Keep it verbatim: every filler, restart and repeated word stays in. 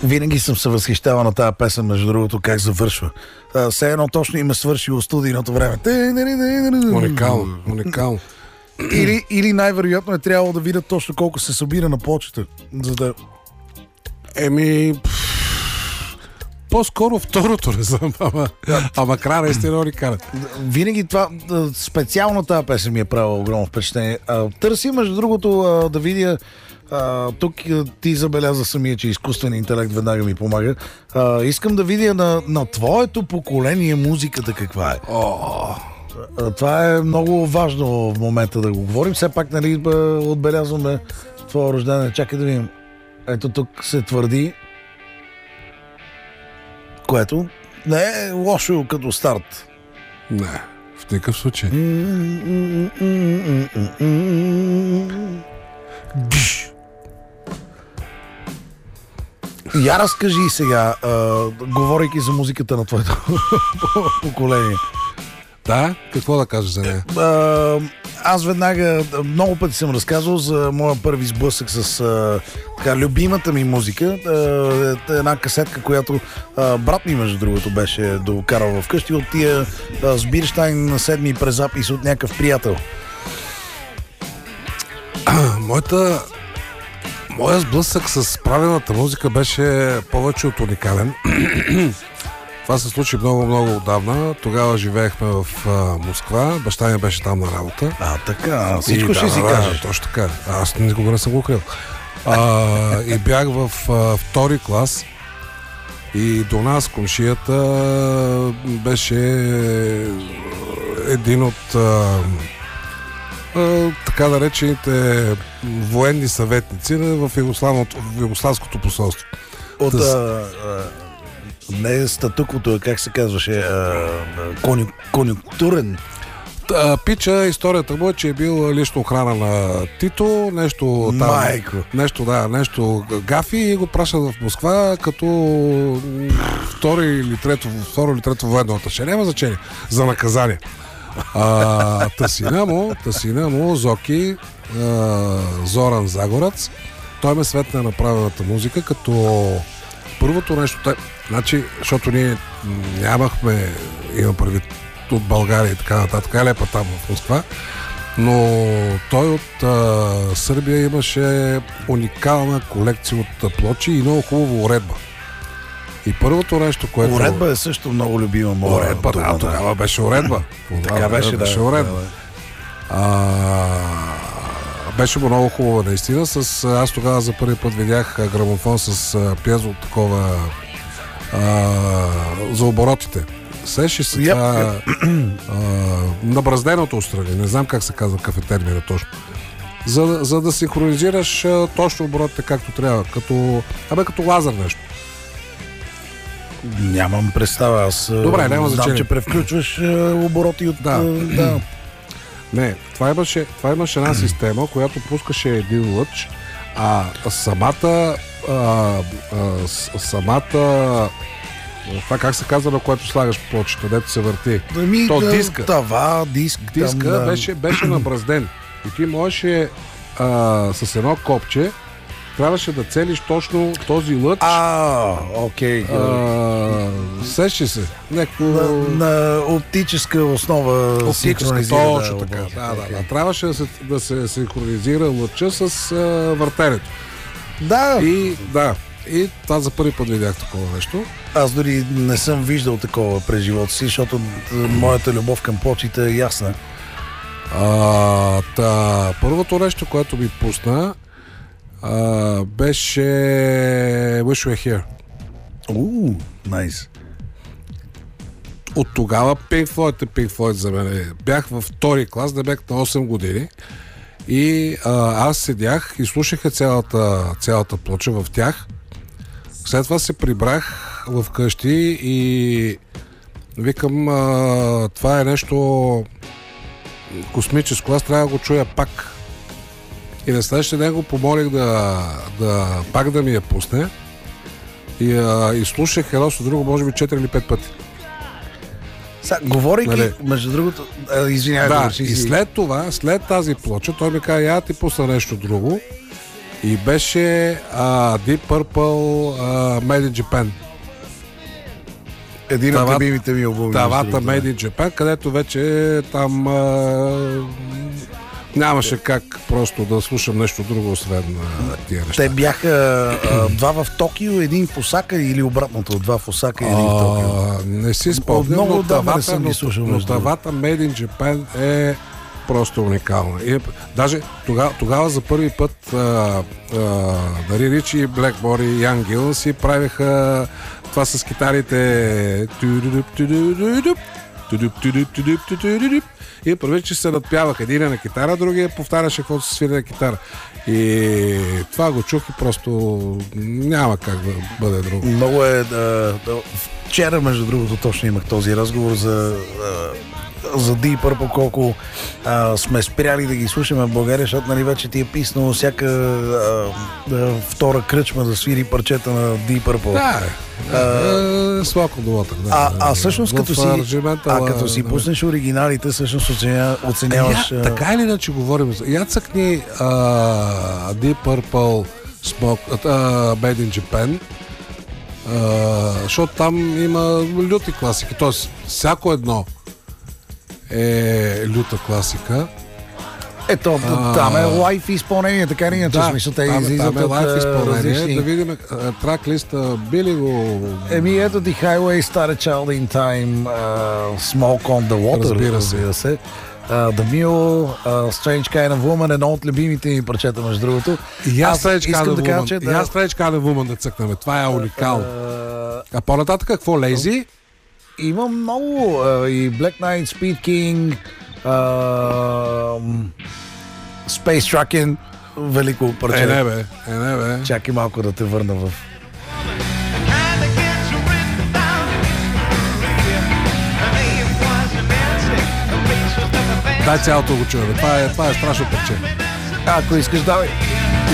Винаги съм се възхищавал на тази песен, между другото, как завършва. А, все едно точно им е свършило студийното време. Уникално, уникално. Или, или най-вероятно е трябвало да видят точно колко се събира на плочата, за да... Еми... По-скоро второто, не знам, ама, ама края наистина ни карат. Винаги това, специално тази песен ми е правила огромно впечатление. А, търси, между другото, а, да видя, а, тук ти забеляза самия, че изкуствен интелект веднага ми помага. А, искам да видя на, на твоето поколение музиката каква е. Oh. А, това е много важно в момента да го говорим. Все пак, нали, отбелязваме твое рождение. Чакай да видим. Ето тук се твърди, което не е лошо като старт. Не, в никакъв случай. Я разкажи сега, а, говорейки за музиката на твоето поколение. Да? Какво да кажа за нея? А, аз веднага, много пъти съм разказвал за моя първи сблъсък с а, така, любимата ми музика. А, една касетка, която а, брат ми, между другото, беше докарал вкъщи от тия а, с Бирщайн на седми презапис от някакъв приятел. Моята Моя сблъсък с правилната музика беше повече от уникален. Това се случи много-много отдавна. Тогава живеехме в а, Москва. Баща ми беше там на работа. А, така. Всичко и, ще да, си да, кажеш. Точно така. Аз никога не съм го крил. А, и бях в а, втори клас. И до нас комшията беше един от а, а, така наречените военни съветници в, в Югославското посолство. От Тъс... а, а, не статуквото, как се казваше, а, коню, конюнктурен. А, пича, историята му е, че е бил лично охрана на Тито, нещо там, Майко. нещо, да, нещо гафи и го пращат в Москва като втори или трето, второ или трето военно аташе. Няма значение за наказание. А, тъсина му, тъсина му, Зоки, а, Зоран Загорец, той ме светна на правилната музика, като първото нещо, тъй, значи, защото ние нямахме, има предвид от България и така нататък, лепа там в Москва, но той от а, Сърбия имаше уникална колекция от плочи и много хубава уредба. И първото нещо, което... Уредба е също много любима моя. Уредба, да, да, тогава беше уредба. Така беше, беше да. уредба. Да, да. А, беше му много хубава наистина. С, аз тогава за първи път видях грамофон с пиезо такова а, за оборотите. Сеши се Yep, това yep. набразденото отстрани. Не знам как се казва какъв е термина точно. За, за да синхронизираш а, точно оборотите както трябва. Като, абе като лазер нещо. Нямам представа. Аз Добре, няма знам, значение. че превключваш е, обороти от... Да. Е, да. Не, това имаше, това имаше една система, която пускаше един лъч, а самата а, а, самата това как се казва, на което слагаш плочето, дето се върти. Ами, То да, диска. Това, диск. Диска там, да. беше, беше набразден. И ти можеше а, с едно копче трябваше да целиш точно този лъч. А, окей. Сещи се. Неко... На, на оптическа основа Оптическа, синхронизира. точно да, така. обаче. Да, да, Okay. да. Трябваше да се, да се синхронизира лъча с а, въртенето. Да. И да, и това за първи път видях такова нещо. Аз дори не съм виждал такова през живота си, защото моята любов към плочите е ясна. А, та, първото нещо, което ми пусна, а, беше Wish You Were Here. Уу, найс. От тогава Pink Floyd е Pink Floyd за мен. Бях във втори клас, да бях на осем години и а, аз седях и слушах цялата, цялата плоча в тях. След това се прибрах в къщи и викам, а, това е нещо космическо, аз трябва да го чуя пак. И на следващия ден го помолих да, да пак да ми я пусне и, а, и слушах едно с друго, може би четири или пет пъти. Сега, говорейки, Нали? между другото, а, извинявай, Да, да, и след това, след тази плоча, той ми каза, я ти пусна нещо друго И беше а, Deep Purple а, Made in Japan. Един от любимите ми албуми. Тавата Made in Japan, където вече там а, нямаше как просто да слушам нещо друго, освен а, тия неща. Те бяха а, два в Токио, един в Осака или обратното, два в Осака и един в Токио. Не си спомням, много но отдавна тавата, не съм ги но, слушал, но между тавата Made in Japan е просто уникална. И, даже тогава, тогава за първи път Дари Ричи и Blackmore и Young Gill си правиха това с китарите и първи, че се надпявах един на китара, другия повтаряше каквото се свири на китара. И това го чух и просто няма как да бъде друго. Много е... Да, да, вчера, между другото, точно имах този разговор за... за Deep Purple, колко а, сме спряли да ги слушаме в България, защото нали, вече ти е писнало всяка а, а, втора кръчма да свири парчета на Deep Purple. Да, да, е, слако долата. Да, а, а всъщност като си, а, като си да, пуснеш оригиналите, всъщност оценя, оценяваш... Я, така или иначе говорим. Я цъкни uh, Deep Purple Smoke, uh, Made in Japan, uh, защото там има люти класики. Тоест, всяко едно е люта класика. Ето, а, там е лайф изпълнение, така ли иначе, да, смисъл, те там, излизат там е лайф изпълнение. различни... Да видим трак листа, били го... Еми ето The Highway, Start a Child in Time, uh, Smoke on the Water, разбира се. разбира се. Uh, The Mule, uh, Strange Kind of Woman, едно от любимите ми парчета, между другото. И аз Strange Kind of да кажа, Woman, че да... да... Strange Kind of Woman да цъкнем. Това е уникално. Uh, а по-нататък какво? Lazy? Има много. Uh, и Black Knight, Speed King, uh, Space Truckin', велико парче. Е, не бе, е, не бе. Чакай малко да те върна в... Дай цялото го чуем. Това е, това е страшно парче. Ако искаш, давай.